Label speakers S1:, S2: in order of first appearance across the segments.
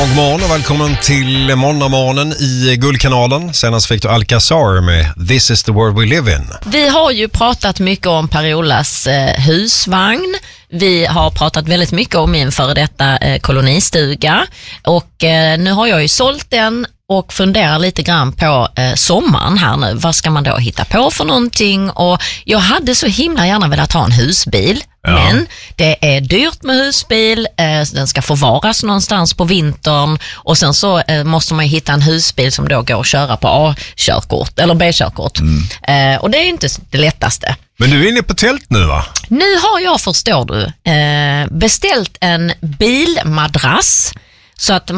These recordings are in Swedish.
S1: God morgon och välkommen till måndagmorgonen i Guldkanalen. Senast fick du Alcazar med This is the world we live in.
S2: Vi har ju pratat mycket om Per-Olas husvagn. Vi har pratat väldigt mycket om min före detta kolonistuga. Och nu har jag ju sålt den och funderar lite grann på sommaren här nu. Vad ska man då hitta på för någonting? Och jag hade så himla gärna velat ha en husbil. Ja. Men det är dyrt med husbil, den ska förvaras någonstans på vintern och sen så måste man hitta en husbil som då går att köra på A-körkort eller B-körkort. Och det är inte det lättaste.
S1: Men du är inne på tält nu, va?
S2: Nu har jag, förstår du, beställt en bilmadrass. Så att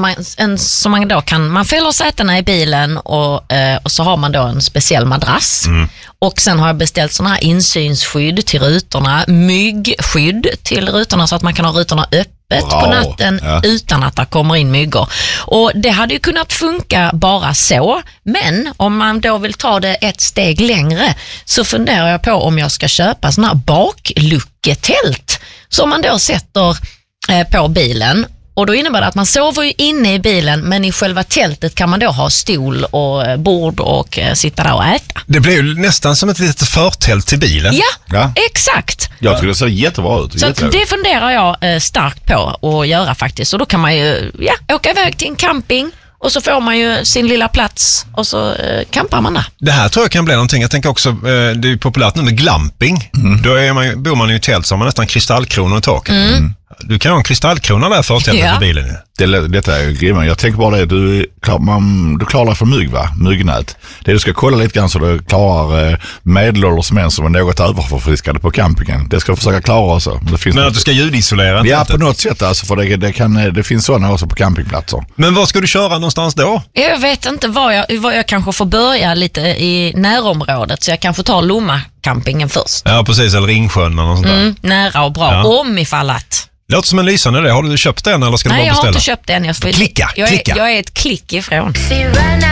S2: man då kan, man fäller sätena i bilen och så har man då en speciell madrass. Och sen har jag beställt såna här insynsskydd till rutorna, myggskydd till rutorna så att man kan ha rutorna öppet på natten utan att det kommer in myggor. Och det hade ju kunnat funka bara så, men om man då vill ta det ett steg längre så funderar jag på om jag ska köpa såna här baklucketält som man då sätter på bilen. Och då innebär det att man sover ju inne i bilen, men i själva tältet kan man då ha stol och bord och sitta där och äta. Det blir ju nästan som ett litet förtält till bilen. Ja, exakt.
S3: Jag tycker det ser jättebra ut.
S2: Så det funderar jag starkt på att göra faktiskt. Och då kan man ju åka iväg till en camping och så får man ju sin lilla plats och så campar man där.
S1: Det här tror jag kan bli någonting. Jag tänker också, det är ju populärt nu med glamping. Då bor man i ett tält så har man nästan kristallkronor i taket. Du kan ha en kristallkrona där för tältet i bilen.
S3: Detta är ju grymma. Jag tänker bara det, du klarar för mygg, va? Myggnät. Du ska kolla lite grann så du klarar medelålders män som är något överförfriskade på campingen. Det ska du försöka klara också.
S1: Men att du ska ljudisolera?
S3: Ja, på något sätt alltså, för det finns sådana också på campingplatser.
S1: Men vad ska du köra någonstans då?
S2: Jag vet inte vad jag kanske får börja lite i närområdet, så jag kanske tar Lomma campingen först.
S1: Ja, precis, eller Ringsjön eller något sånt där.
S2: Nära och bra, om ifall att.
S1: Låter som en lysande idé. Har du köpt den eller ska du bara beställa?
S2: Nej, jag har inte köpt den.
S1: Klicka.
S2: Jag är ett klick ifrån.